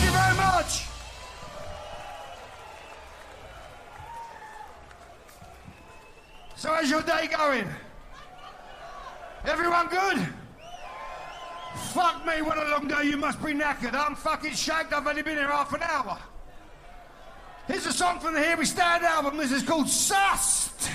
you very much. So how's your day going? Everyone good? Fuck me, what a long day, you must be knackered. I'm fucking shagged, I've only been here half an hour. Here's a song from the Here We Stand album, this is called Sussed.